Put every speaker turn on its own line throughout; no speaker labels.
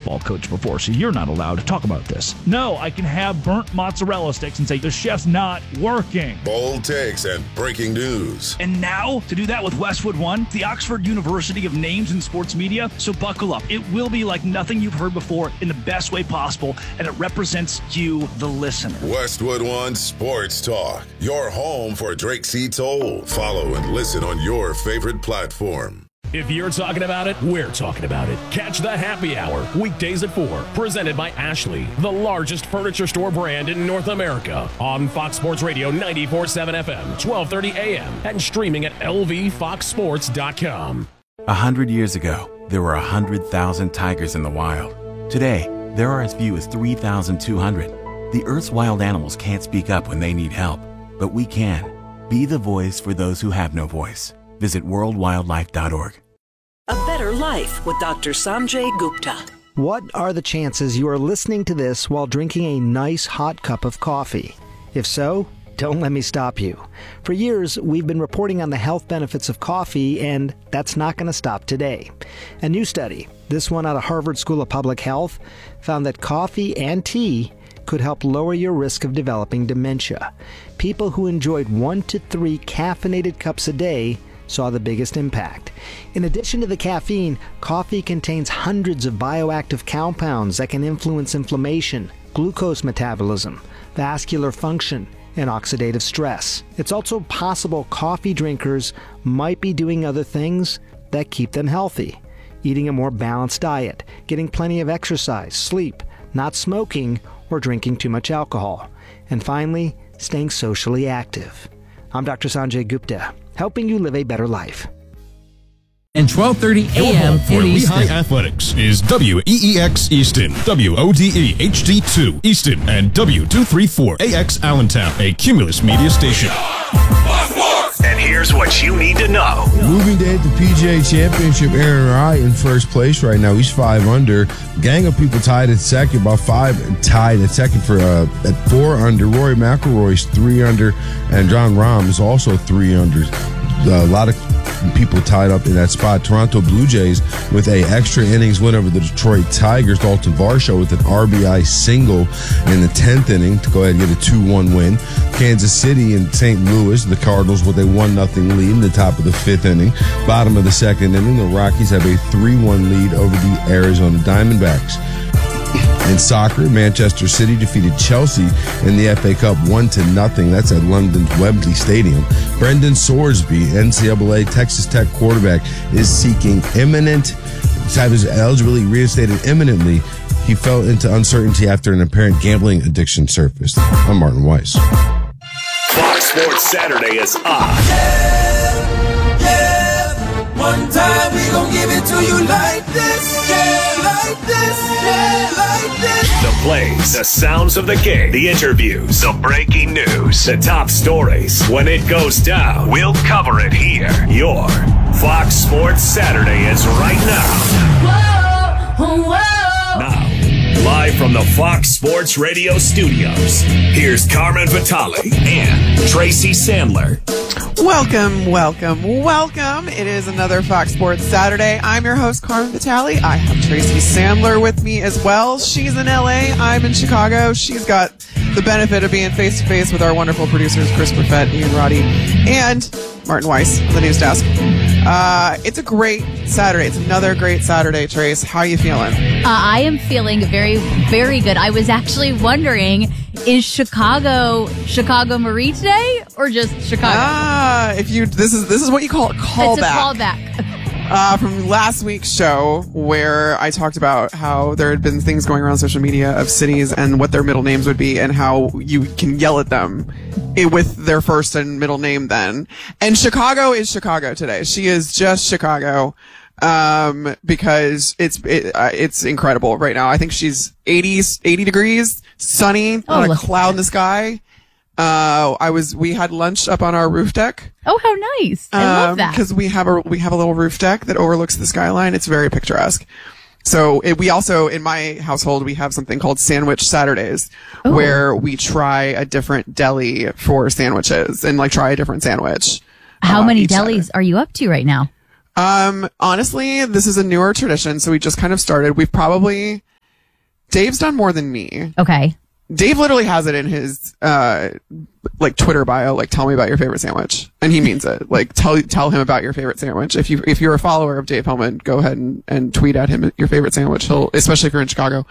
football coach before, so you're not allowed to talk about this. No, I can have burnt mozzarella sticks and say the chef's not working.
Bold takes and breaking news.
And now, to do that with Westwood One, the Oxford University of names in sports media, so buckle up. It will be like nothing you've heard before in the best way possible, and it represents you, the listener.
Westwood One Sports Talk, your home for Drake Seats Old. Follow and listen on your favorite platform.
If you're talking about it, we're talking about it. Catch the Happy Hour, weekdays at 4, presented by Ashley, the largest furniture store brand in North America, on Fox Sports Radio 94.7 FM, 1230 AM, and streaming at lvfoxsports.com.
100 years ago, there were 100,000 tigers in the wild. Today, there are as few as 3,200. The Earth's wild animals can't speak up when they need help, but we can. Be the voice for those who have no voice. Visit worldwildlife.org.
A Better Life with Dr. Sanjay Gupta.
What are the chances you are listening to this while drinking a nice hot cup of coffee? If so, don't let me stop you. For years, we've been reporting on the health benefits of coffee, and that's not going to stop today. A new study, this one out of Harvard School of Public Health, found that coffee and tea could help lower your risk of developing dementia. People who enjoyed 1 to 3 caffeinated cups a day saw the biggest impact. In addition to the caffeine, coffee contains hundreds of bioactive compounds that can influence inflammation, glucose metabolism, vascular function, and oxidative stress. It's also possible coffee drinkers might be doing other things that keep them healthy. Eating a more balanced diet, getting plenty of exercise, sleep, not smoking, or drinking too much alcohol. And finally, staying socially active. I'm Dr. Sanjay Gupta, helping you live a better life.
And 12:30 a.m.
for
in
Lehigh
Easton.
Athletics is WEEX Easton, WODE HD2 Easton, and W234AX Allentown, a Cumulus Media station.
And here's what you need to know.
Moving day at the PGA Championship, Aaron Rai in first place right now. He's 5 under. Gang of people tied at second, about 5 tied at second for at 4 under. Rory McIlroy's 3 under, and John Rahm is also 3 under. A lot of people tied up in that spot. Toronto Blue Jays with a extra innings win over the Detroit Tigers. Dalton Varsho with an RBI single in the 10th inning to go ahead and get a 2-1 win. Kansas City and St. Louis, the Cardinals with a 1-0 lead in the top of the 5th inning. Bottom of the 2nd inning, the Rockies have a 3-1 lead over the Arizona Diamondbacks. In soccer, Manchester City defeated Chelsea in the FA Cup 1-0. That's at London's Wembley Stadium. Brendan Sorsby, NCAA Texas Tech quarterback, is seeking his eligibility reinstated imminently. He fell into uncertainty after an apparent gambling addiction surfaced. I'm Martin Weiss.
Fox Sports Saturday is on.
One time we gon' give it to you like this, like this, like this.
The plays, the sounds of the game, the interviews, the breaking news, the top stories. When it goes down, we'll cover it here. Your Fox Sports Saturday is right now.
Whoa, whoa.
Now, live from the Fox Sports Radio studios, here's Carmen Vitale and Tracy Sandler.
Welcome. It is another Fox Sports Saturday. I'm your host, Carmen Vitale. I have Tracy Sandler with me as well. She's in LA. I'm in Chicago. She's got the benefit of being face-to-face with our wonderful producers, Chris Buffett, Ian Roddy, and Martin Weiss on the news desk. It's a great Saturday. It's another great Saturday, Trace. How are you feeling?
I am feeling very, very good. I was actually wondering, is Chicago Marie today or just Chicago?
This is what you call a callback.
It's a callback.
From last week's show where I talked about how there had been things going around social media of cities and what their middle names would be and how you can yell at them with their first and middle name then. And Chicago is Chicago today. She is just Chicago. Because it's incredible right now. I think she's 80 degrees, sunny, not a cloud in the sky. We had lunch up on our roof deck.
Oh, how nice. I love that.
Because we have a little roof deck that overlooks the skyline. It's very picturesque. So we also, in my household, we have something called Sandwich Saturdays, where we try a different deli for sandwiches and try a different sandwich.
How many delis are you up to right now?
Honestly, this is a newer tradition, so we just kind of started. We've probably Dave's done more than me.
Okay.
Dave literally has it in his like Twitter bio, like tell me about your favorite sandwich, and he means it. Like tell him about your favorite sandwich. If you're a follower of Dave Hellman, go ahead and tweet at him your favorite sandwich. He'll, especially if you're in Chicago.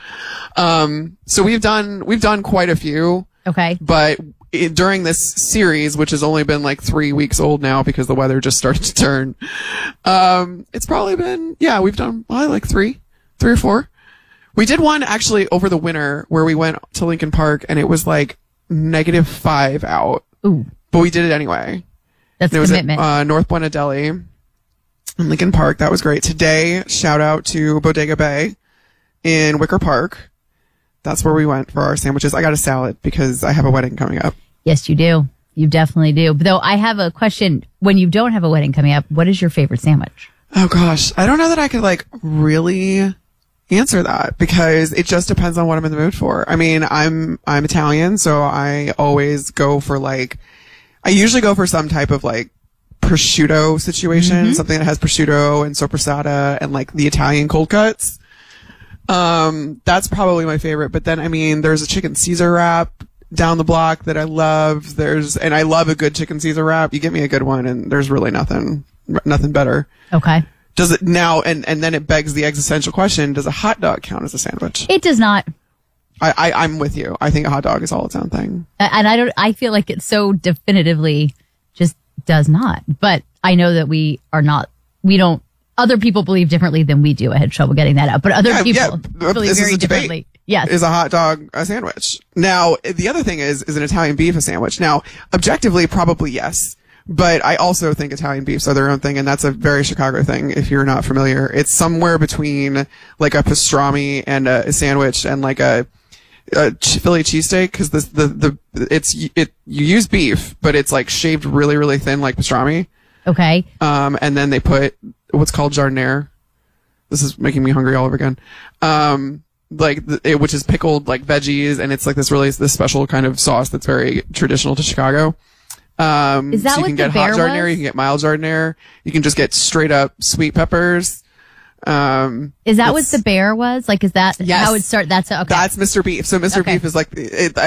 So we've done quite a few.
Okay.
But during this series, which has only been like 3 weeks old now because the weather just started to turn, it's probably been we've done like three or four. We did one actually over the winter where we went to Lincoln Park and it was like -5 out.
Ooh.
But we did it anyway.
That's
it
commitment.
Was at North Buena Deli in Lincoln Park. That was great. Today, shout out to Bodega Bay in Wicker Park. That's where we went for our sandwiches. I got a salad because I have a wedding coming up.
Yes, you do. You definitely do. Though I have a question. When you don't have a wedding coming up, what is your favorite sandwich?
Oh gosh. I don't know that I could like really answer that because it just depends on what I'm in the mood for. I mean, I'm Italian, so I always go for I usually go for some type of like prosciutto situation, something that has prosciutto and soppressata and like the Italian cold cuts. That's probably my favorite. But then, I mean, there's a chicken Caesar wrap down the block that I love. And I love a good chicken Caesar wrap. You get me a good one and there's really nothing better.
Okay.
Does it now, and then it begs the existential question, does a hot dog count as a sandwich?
It does not.
I'm with you. I think a hot dog is all its own thing.
And I feel like it so definitively just does not. But I know that other people believe differently than we do. I had trouble getting that out. But other people believe very differently. Yes.
Is a hot dog a sandwich? Now, the other thing is an Italian beef a sandwich? Now, objectively, probably yes. But I also think Italian beefs are their own thing, and that's a very Chicago thing, if you're not familiar. It's somewhere between, like, a pastrami and a sandwich and, like, a Philly cheesesteak, because you use beef, but it's, like, shaved really, really thin, like pastrami.
Okay.
And then they put what's called jardiniere. This is making me hungry all over again. Which is pickled, like, veggies, and it's, like, this special kind of sauce that's very traditional to Chicago.
Is that
so you
what
can get
the
hot
bear
jardiniere,
was?
you can get mild jardiniere, you can just get straight up sweet peppers.
Is that what the bear was? Like, is that how it started? That's okay.
That's Mr. Beef. So Mr. Beef is like,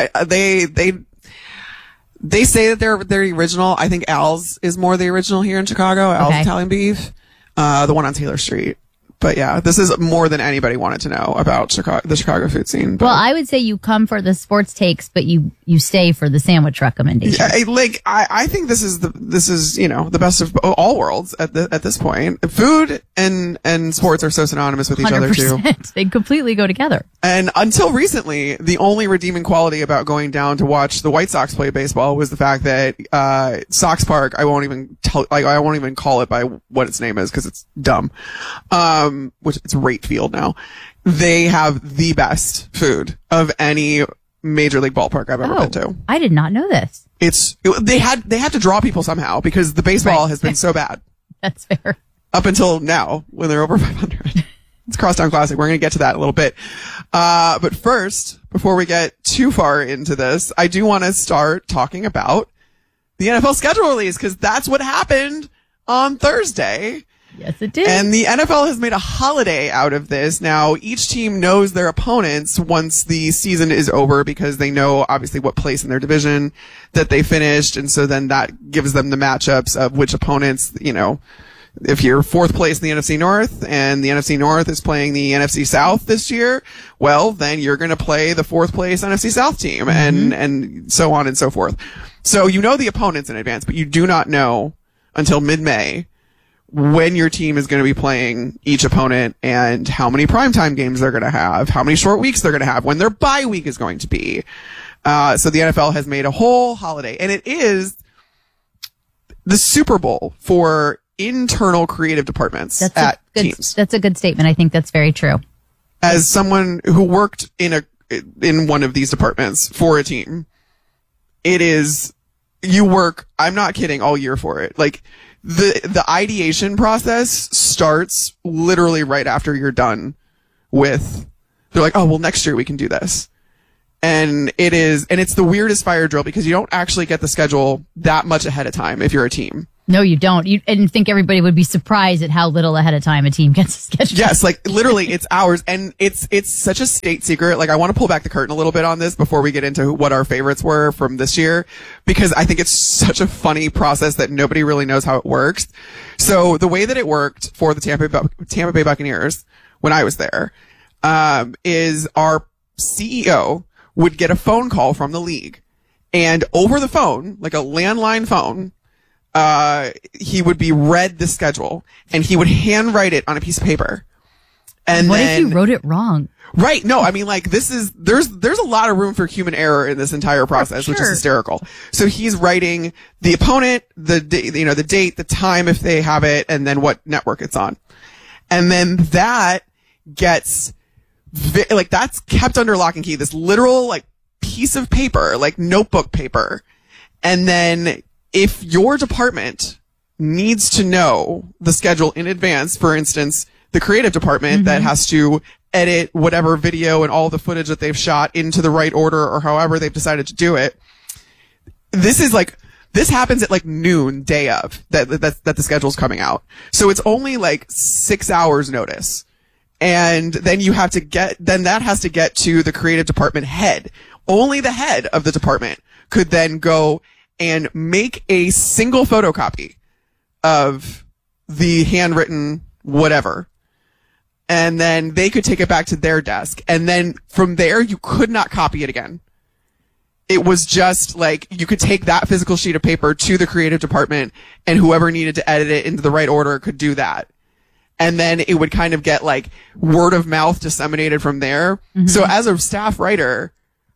they say that they're the original. I think Al's is more the original here in Chicago. Al's Italian Beef, the one on Taylor Street. But yeah, this is more than anybody wanted to know about the Chicago food scene. But.
Well, I would say you come for the sports takes, but you stay for the sandwich recommendation.
Yeah, I think this is the best of all worlds at this point. Food and sports are so synonymous with each other too.
They completely go together.
And until recently, the only redeeming quality about going down to watch the White Sox play baseball was the fact that Sox Park, I won't even call it by what its name is because it's dumb. Which it's Rate Field now. They have the best food of any major league ballpark I've ever been to.
I did not know this.
They had to draw people somehow because the baseball has been so bad.
That's fair.
Up until now when they're over 500. It's Crosstown Classic. We're going to get to that in a little bit. But first, before we get too far into this, I do want to start talking about the NFL schedule release because that's what happened on Thursday.
Yes, it did.
And the NFL has made a holiday out of this. Now, each team knows their opponents once the season is over because they know obviously what place in their division that they finished. And so then that gives them the matchups of which opponents, if you're fourth place in the NFC North and the NFC North is playing the NFC South this year, well, then you're going to play the fourth place NFC South team and so on and so forth. So you know the opponents in advance, but you do not know until mid-May when your team is going to be playing each opponent and how many primetime games they're going to have, how many short weeks they're going to have, when their bye week is going to be. So the NFL has made a whole holiday, and it is the Super Bowl for internal creative departments teams.
That's a good statement. I think that's very true.
As someone who worked in one of these departments for a team, you work, I'm not kidding, all year for it. Like, the ideation process starts literally right after you're done with, they're like, oh, well, next year we can do this. And it's the weirdest fire drill because you don't actually get the schedule that much ahead of time if you're a team.
No, you don't. And think everybody would be surprised at how little ahead of time a team gets a schedule.
Yes, like literally it's hours, and it's such a state secret. Like I want to pull back the curtain a little bit on this before we get into what our favorites were from this year, because I think it's such a funny process that nobody really knows how it works. So the way that it worked for the Tampa Bay Buccaneers when I was there, is our CEO would get a phone call from the league, and over the phone, like a landline phone, he would be read the schedule, and he would handwrite it on a piece of paper. And
what
then,
if you wrote it wrong?
Right. No, I mean, like, there's a lot of room for human error in this entire process, which is hysterical. So he's writing the opponent, the date, the time if they have it, and then what network it's on. And then that gets, that's kept under lock and key, this literal, like, piece of paper, like notebook paper. And then if your department needs to know the schedule in advance, for instance, the creative department that has to edit whatever video and all the footage that they've shot into the right order or however they've decided to do it, this happens at like noon day of that the schedule's coming out. So it's only like 6 hours notice. And then that has to get to the creative department head. Only the head of the department could then go and make a single photocopy of the handwritten whatever. And then they could take it back to their desk. And then from there, you could not copy it again. It was just like, you could take that physical sheet of paper to the creative department, and whoever needed to edit it into the right order could do that. And then it would kind of get like word of mouth disseminated from there. Mm-hmm. So as a staff writer,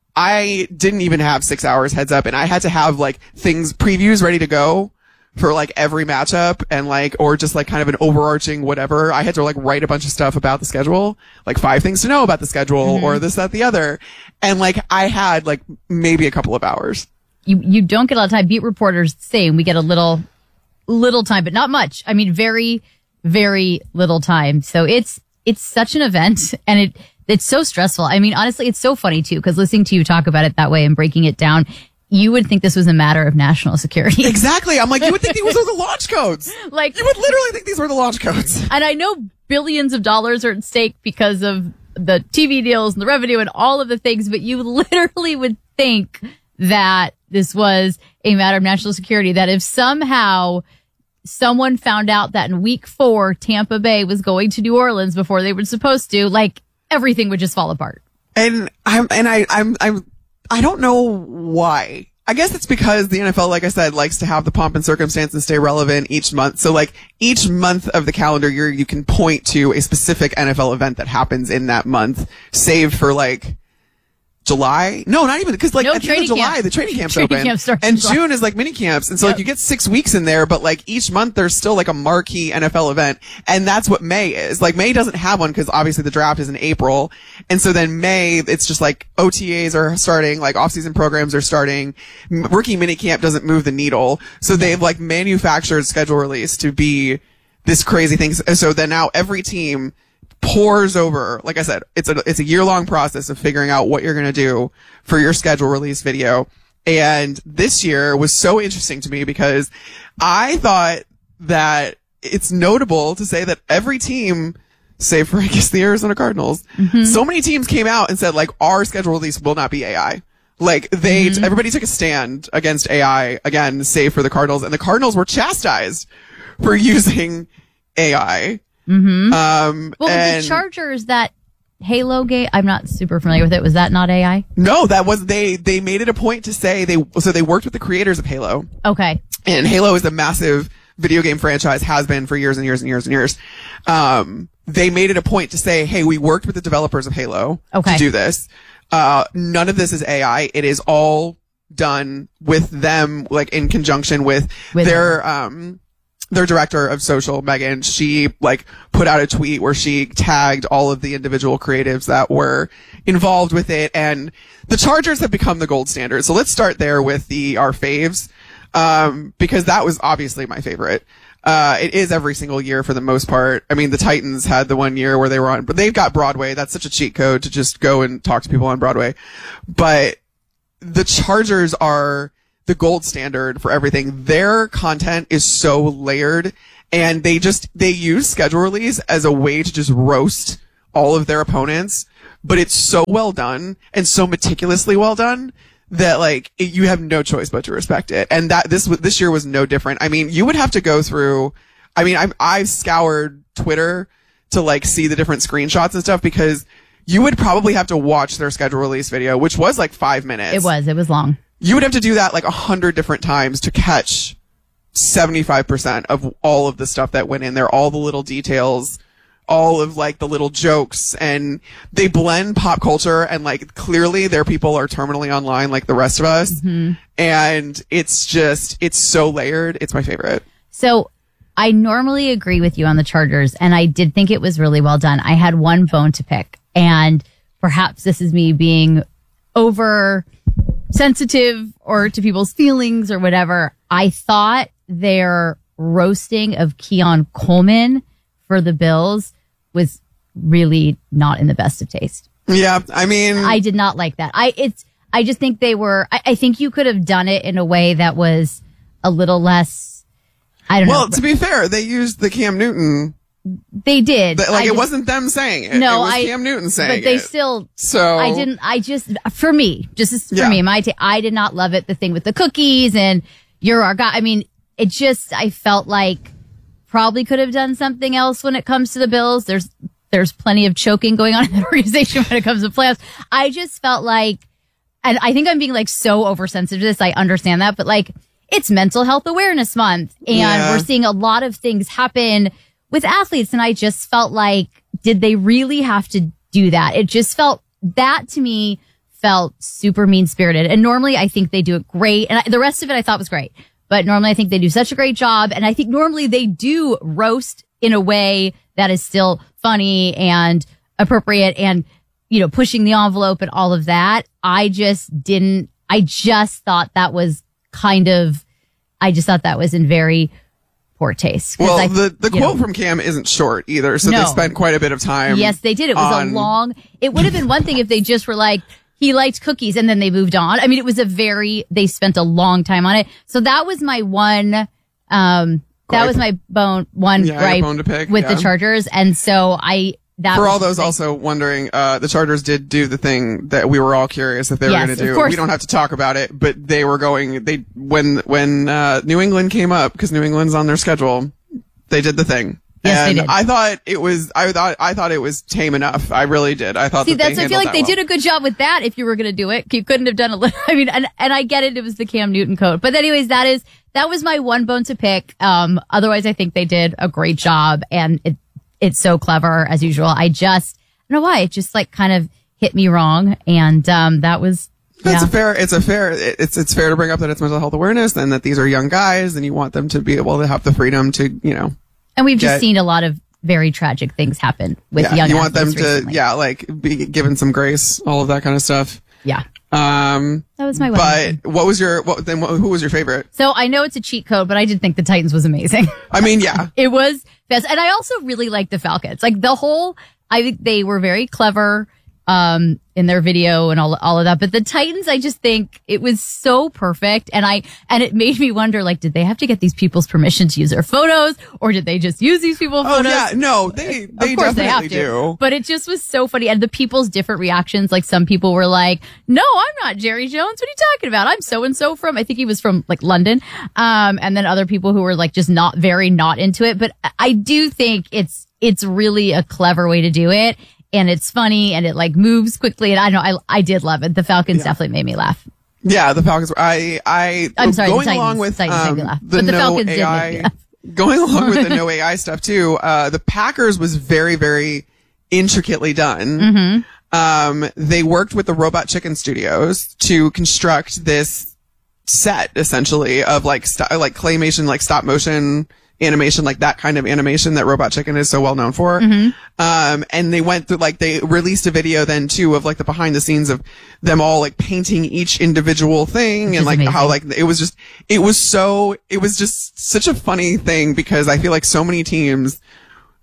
I didn't even have 6 hours heads up, and I had to have like previews ready to go for like every matchup, and like, or just like kind of an overarching whatever. I had to like write a bunch of stuff about the schedule, like 5 things to know about the schedule, or this, that, the other. And like, I had like maybe a couple of hours.
You don't get a lot of time. Beat reporters saying we get a little time, but not much. I mean, very, very little time. So it's such an event, and it's so stressful. I mean, honestly, it's so funny too, because listening to you talk about it that way and breaking it down, you would think this was a matter of national security.
Exactly. I'm like, you would think these were the launch codes.
Like,
you would literally think these were the launch codes.
And I know billions of dollars are at stake because of the TV deals and the revenue and all of the things, but you literally would think that this was a matter of national security, that if somehow someone found out that in week 4, Tampa Bay was going to New Orleans before they were supposed to, like, everything would just fall apart.
And I don't know why. I guess it's because the NFL, like I said, likes to have the pomp and circumstance and stay relevant each month. So like each month of the calendar year, you can point to a specific NFL event that happens in that month, save for like July. No, not even, because like at the end of July, the training camps open. And June is like mini camps. And so like you get 6 weeks in there, but like each month there's still like a marquee NFL event. And that's what May is. Like May doesn't have one because obviously the draft is in April. And so then May, it's just like OTAs are starting, like off-season programs are starting. Rookie mini camp doesn't move the needle. So they've like manufactured schedule release to be this crazy thing. So then now every team pours over, like I said, it's a year-long process of figuring out what you're going to do for your schedule release video. And this year was so interesting to me because I thought that it's notable to say that every team, save for, I guess, the Arizona Cardinals, so many teams came out and said, like, our schedule release will not be AI. Like, everybody took a stand against AI, again, save for the Cardinals. And the Cardinals were chastised for using AI.
Well, the Chargers, that Halo game, I'm not super familiar with it. Was that not AI?
No, that was, they made it a point to say they worked with the creators of Halo.
Okay.
And Halo is a massive video game franchise, has been for years and years and years and years. They made it a point to say, hey, we worked with the developers of Halo to do this. None of this is AI. It is all done with them, like in conjunction with their director of social, Megan. She like put out a tweet where she tagged all of the individual creatives that were involved with it, and the Chargers have become the gold standard. So let's start there with our faves, because that was obviously my favorite. It is every single year for the most part. I mean, the Titans had the one year where they were on, but they've got Broadway. That's such a cheat code to just go and talk to people on Broadway. But the Chargers are the gold standard for everything. Their content is so layered, and they use schedule release as a way to just roast all of their opponents, but it's so well done and so meticulously well done that like you have no choice but to respect it. And that this year was no different. I mean, you would have to go through, I've scoured Twitter to like see the different screenshots and stuff, because you would probably have to watch their schedule release video, which was like 5 minutes.
It was long.
You would have to do that like 100 different times to catch 75% of all of the stuff that went in there, all the little details, all of like the little jokes, and they blend pop culture, and like clearly their people are terminally online like the rest of us.
Mm-hmm.
And it's so layered. It's my favorite.
So I normally agree with you on the Chargers, and I did think it was really well done. I had one bone to pick, and perhaps this is me being over sensitive or to people's feelings or whatever. I thought their roasting of Keon Coleman for the Bills was really not in the best of taste.
Yeah, I mean,
I did not like that. I just think they were, I think you could have done it in a way that was a little less, I don't know.
Well, to be fair, they used the Cam Newton.
They did.
It wasn't them saying it.
No,
it was Cam Newton saying it.
But they still,
so
for me, I did not love it. The thing with the cookies and you're our guy. I mean, I felt like probably could have done something else when it comes to the Bills. There's plenty of choking going on in that organization when it comes to playoffs. I just felt like, and I think I'm being like so oversensitive to this. I understand that, but like it's Mental Health Awareness Month, and we're seeing a lot of things happen with athletes. And I just felt like, did they really have to do that? It just felt, that to me felt super mean spirited. And normally I think they do it great. And the rest of it I thought was great. But normally I think they do such a great job. And I think normally they do roast in a way that is still funny and appropriate and, you know, pushing the envelope and all of that. I just thought that was in very poor taste.
Well, the quote from Cam isn't short either. So they spent quite a bit of time.
Yes, they did. It was it would have been one thing if they just were like, he liked cookies, and then they moved on. I mean, it was they spent a long time on it. So that was my one, was my bone to pick with the Chargers. And so for all those also wondering, the Chargers did do the thing that we were all curious if they were going to do.
We don't have to talk about it, but when New England came up, because New England's on their schedule, they did the thing.
Yes,
and
they did.
I thought it was tame enough. I really did. I thought.
I feel like they did a good job with that. If you were going to do it, you couldn't have done a little. I mean, and I get it. It was the Cam Newton code, but anyways, that was my one bone to pick. Otherwise, I think they did a great job, and it's so clever as usual. I don't know why it just like kind of hit me wrong, and that was.
It's fair to bring up that it's mental health awareness and that these are young guys, and you want them to be able to have the freedom to, you know.
And we've just seen a lot of very tragic things happen with young athletes. You want them
to, be given some grace, all of that kind of stuff.
Yeah. That was my one.
But who was your favorite?
So I know it's a cheat code, but I did think the Titans was amazing.
I mean, yeah.
It was best. And I also really liked the Falcons. Like I think they were very clever, in their video and all of that. But the Titans, I just think it was so perfect. And it made me wonder, like, did they have to get these people's permission to use their photos, or did they just use these people's photos?
Oh, yeah. No, they definitely do.
But it just was so funny. And the people's different reactions, like some people were like, no, I'm not Jerry Jones. What are you talking about? I'm so-and-so from, I think he was from like London. And then other people who were like just not into it. But I do think it's really a clever way to do it. And it's funny, and it like moves quickly, and I did love it. The Falcons definitely made me laugh.
Yeah, the Falcons. I'm sorry,
going
along with
the Falcons
AI,
did make me laugh.
Going along with the no AI stuff too. The Packers was very, very intricately done.
Mm-hmm.
They worked with the Robot Chicken Studios to construct this set essentially of like claymation, like stop motion animation, like that kind of animation that Robot Chicken is so well known for.
Mm-hmm.
And they went through, like, they released a video then too of like the behind the scenes of them all like painting each individual thing, and like amazing. How like it was just such a funny thing, because I feel like so many teams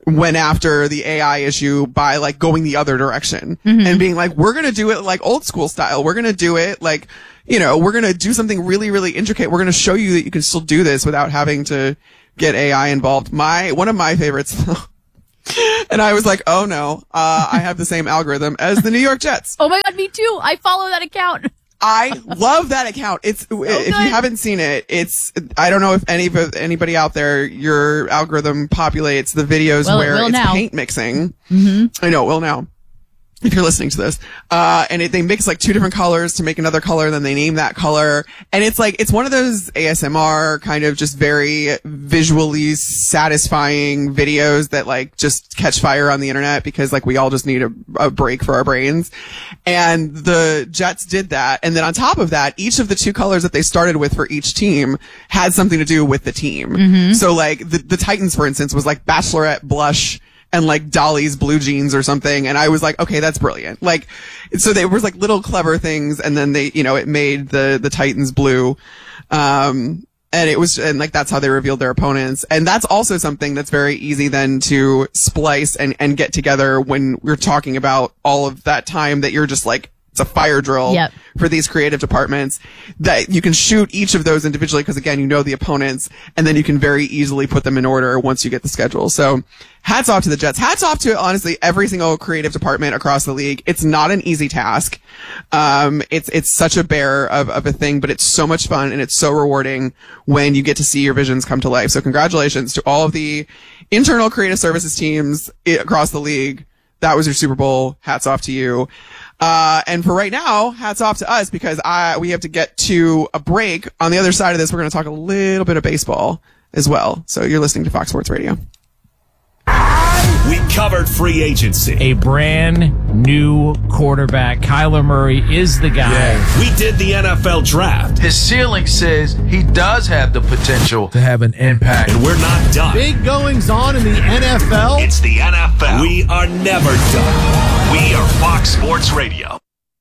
went after the AI issue by like going the other direction and being like, we're going to do it like old school style. We're going to do it like, we're going to do something really, really intricate. We're going to show you that you can still do this without having to get AI involved. One of my favorites, and I was like, oh no, I have the same algorithm as the New York Jets.
Oh my God, me too. I follow that account.
I love that account. If you haven't seen it, I don't know if anybody out there, your algorithm populates the videos where it's paint mixing. I know it will now. If you're listening to this, and they mix like 2 different colors to make another color, then they name that color. And it's one of those ASMR kind of just very visually satisfying videos that like just catch fire on the internet because like we all just need a break for our brains. And the Jets did that. And then on top of that, each of the 2 colors that they started with for each team had something to do with the team. So like the Titans, for instance, was like Bachelorette blush and like Dolly's blue jeans or something. And I was like, okay, that's brilliant. Like, so there was like little clever things. And then it made the Titans blue. And that's how they revealed their opponents. And that's also something that's very easy then to splice and get together when we're talking about all of that time that you're just like, it's a fire drill for these creative departments that you can shoot each of those individually because again, the opponents and then you can very easily put them in order once you get the schedule. So hats off to the Jets. Hats off to honestly every single creative department across the league. It's not an easy task. It's such a bear of a thing, but it's so much fun and it's so rewarding when you get to see your visions come to life. So congratulations to all of the internal creative services teams across the league. That was your Super Bowl. Hats off to you. And for right now, hats off to us because we have to get to a break. On the other side of this, we're going to talk a little bit of baseball as well. So you're listening to Fox Sports Radio.
We covered free agency.
A brand new quarterback. Kyler Murray is the guy.
Yeah. We did the NFL draft.
His ceiling says he does have the potential to have an impact.
And we're not done.
Big goings on in the NFL.
It's the NFL. We are never done. We are Fox Sports Radio.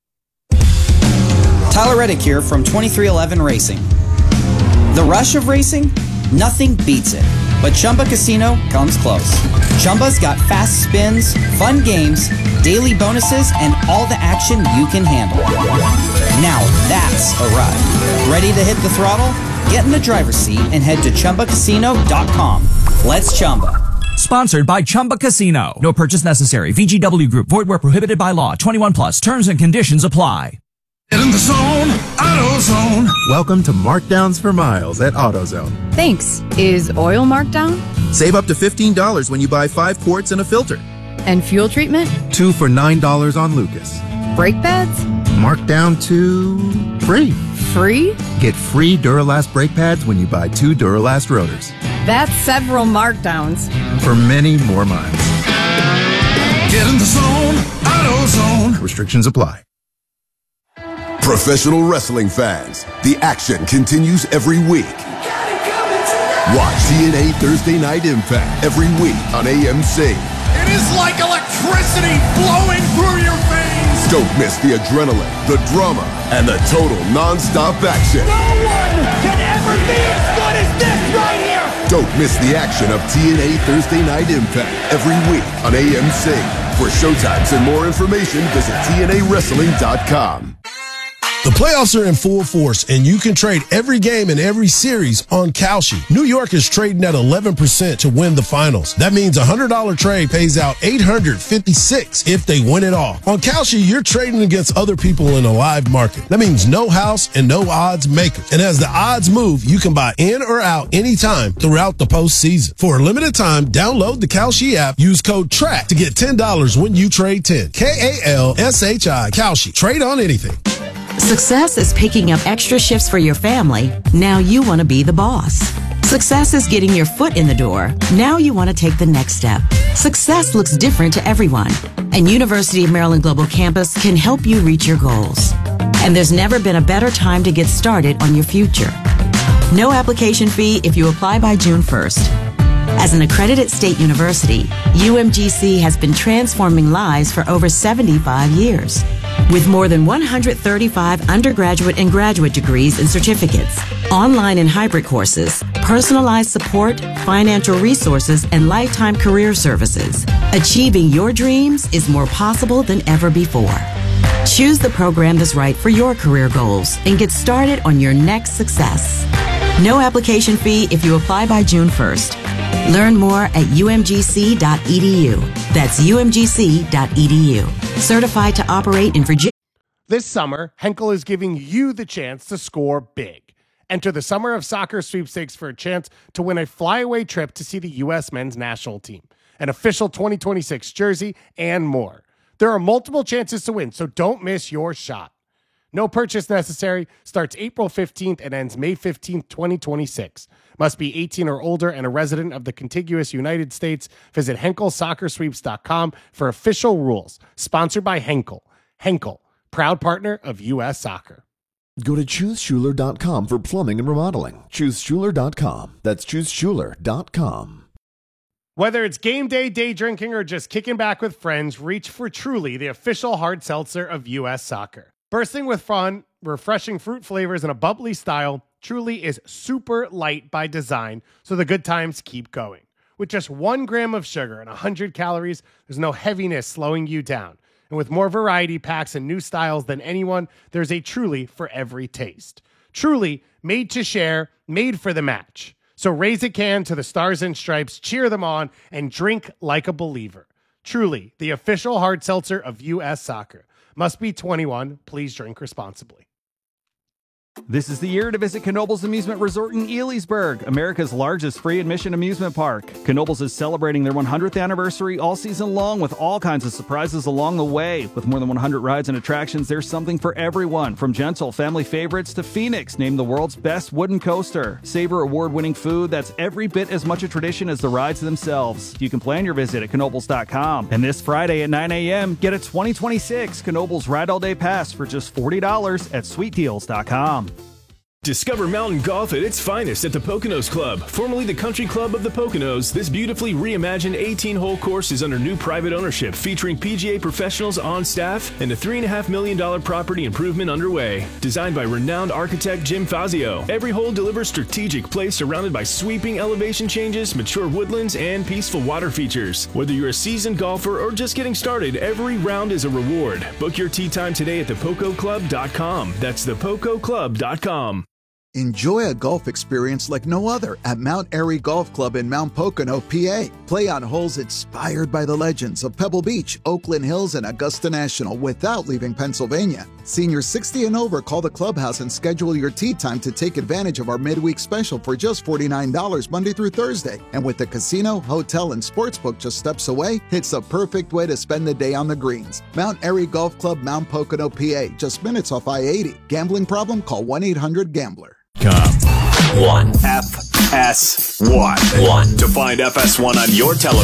Tyler Reddick here from 2311 Racing. The rush of racing? Nothing beats it. But Chumba Casino comes close. Chumba's got fast spins, fun games, daily bonuses, and all the action you can handle. Now that's a ride. Ready to hit the throttle? Get in the driver's seat and head to ChumbaCasino.com. Let's Chumba.
Sponsored by Chumba Casino. No purchase necessary. VGW Group. Void where prohibited by law. 21 plus. Terms and conditions apply.
Get in the zone. AutoZone.
Welcome to Markdowns for Miles at AutoZone.
Thanks. Is oil marked down?
Save up to $15 when you buy 5 quarts and a filter.
And fuel treatment?
2 for $9 on Lucas.
Brake pads?
Marked down to free.
Free?
Get free Duralast brake pads when you buy 2 Duralast rotors.
That's several markdowns.
For many more miles.
Get in the zone. AutoZone.
Restrictions apply.
Professional wrestling fans, the action continues every week. Watch TNA Thursday Night Impact every week on AMC.
It is like electricity flowing through your veins.
Don't miss the adrenaline, the drama, and the total non-stop action.
No one can ever be as good as this right here.
Don't miss the action of TNA Thursday Night Impact every week on AMC. For showtimes and more information, visit TNAWrestling.com.
The playoffs are in full force, and you can trade every game and every series on Kalshi. New York is trading at 11% to win the finals. That means a $100 trade pays out $856 if they win it all. On Kalshi, you're trading against other people in a live market. That means no house and no odds makers. And as the odds move, you can buy in or out anytime throughout the postseason. For a limited time, download the Kalshi app. Use code TRACK to get $10 when you trade 10. KALSHI. Kalshi. Trade on anything.
Success is picking up extra shifts for your family. Now you want to be the boss. Success is getting your foot in the door. Now you want to take the next step. Success looks different to everyone, and University of Maryland Global Campus can help you reach your goals. And there's never been a better time to get started on your future. No application fee if you apply by June 1st. As an accredited state university, UMGC has been transforming lives for over 75 years. With more than 135 undergraduate and graduate degrees and certificates, online and hybrid courses, personalized support, financial resources, and lifetime career services, achieving your dreams is more possible than ever before. Choose the program that's right for your career goals and get started on your next success. No application fee if you apply by June 1st. Learn more at umgc.edu. That's umgc.edu. Certified to operate in Virginia.
This summer, Henkel is giving you the chance to score big. Enter the Summer of Soccer sweepstakes for a chance to win a flyaway trip to see the U.S. men's national team, an official 2026 jersey, and more. There are multiple chances to win, so don't miss your shot. No purchase necessary. Starts April 15th and ends May 15th, 2026. Must be 18 or older and a resident of the contiguous United States. Visit HenkelSoccerSweeps.com for official rules. Sponsored by Henkel. Henkel, proud partner of U.S. Soccer.
Go to ChooseSchuler.com for plumbing and remodeling. ChooseSchuler.com. That's ChooseSchuler.com.
Whether it's game day, day drinking, or just kicking back with friends, reach for Truly, the official hard seltzer of U.S. Soccer. Bursting with fun, refreshing fruit flavors, and a bubbly style, Truly is super light by design, so the good times keep going. With just 1 gram of sugar and 100 calories, there's no heaviness slowing you down. And with more variety packs and new styles than anyone, there's a Truly for every taste. Truly, made to share, made for the match. So raise a can to the Stars and Stripes, cheer them on, and drink like a believer. Truly, the official hard seltzer of U.S. Soccer. Must be 21. Please drink responsibly.
This is the year to visit Knoebels Amusement Resort in Elysburg, America's largest free admission amusement park. Knoebels is celebrating their 100th anniversary all season long with all kinds of surprises along the way. With more than 100 rides and attractions, there's something for everyone, from gentle family favorites to Phoenix, named the world's best wooden coaster. Savor award-winning food that's every bit as much a tradition as the rides themselves. You can plan your visit at Knoebels.com. And this Friday at 9 a.m., get a 2026 Knoebels Ride All Day Pass for just $40 at SweetDeals.com.
Discover mountain golf at its finest at the Poconos Club, formerly the Country Club of the Poconos. This beautifully reimagined 18-hole course is under new private ownership, featuring PGA professionals on staff and a $3.5 million property improvement underway. Designed by renowned architect Jim Fazio, every hole delivers strategic play surrounded by sweeping elevation changes, mature woodlands, and peaceful water features. Whether you're a seasoned golfer or just getting started, every round is a reward. Book your tee time today at thepococlub.com. That's thepococlub.com.
Enjoy a golf experience like no other at Mount Airy Golf Club in Mount Pocono, PA. Play on holes inspired by the legends of Pebble Beach, Oakland Hills, and Augusta National without leaving Pennsylvania. Seniors 60 and over, call the clubhouse and schedule your tee time to take advantage of our midweek special for just $49 Monday through Thursday. And with the casino, hotel, and sportsbook just steps away, it's the perfect way to spend the day on the greens. Mount Airy Golf Club, Mount Pocono, PA, just minutes off I-80. Gambling problem? Call 1-800-GAMBLER.
One FS1. To find FS1 on your television.